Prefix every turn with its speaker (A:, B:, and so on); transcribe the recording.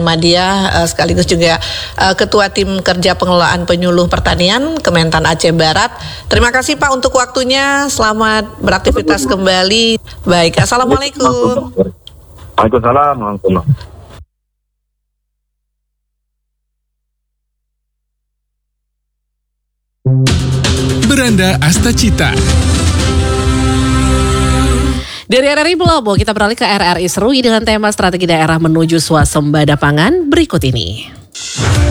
A: Madiyah sekaligus juga Ketua Tim Kerja Pengelolaan Penyuluh Pertanian Kementan Aceh Barat. Terima kasih Pak untuk waktunya. Selamat beraktivitas kembali. Baik, Assalamualaikum.
B: Waalaikumsalam warahmatullahi.
C: Beranda Astacita.
D: Dari RRI Pulau kita beralih ke RRI Serui dengan tema strategi daerah menuju swasembada pangan berikut ini.